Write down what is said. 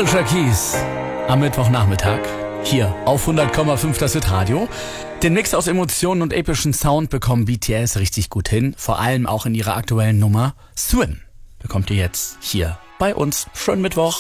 Alicia Keys am Mittwochnachmittag hier auf 100,5 das Hitradio. Den Mix aus Emotionen und epischen Sound bekommen BTS richtig gut hin, vor allem auch in ihrer aktuellen Nummer Swim. Bekommt ihr jetzt hier bei uns. Schönen Mittwoch.